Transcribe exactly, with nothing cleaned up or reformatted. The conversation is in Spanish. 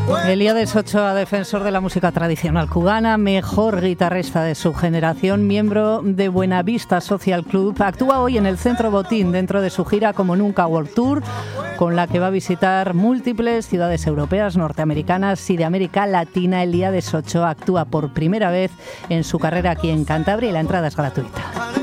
Elías Ochoa, defensor de la música tradicional cubana, mejor guitarrista de su generación, miembro de Buenavista Social Club, actúa hoy en el Centro Botín dentro de su gira Como Nunca World Tour, con la que va a visitar múltiples ciudades europeas, norteamericanas y de América Latina. Elías Ochoa actúa por primera vez en su carrera aquí en Cantabria y la entrada es gratuita.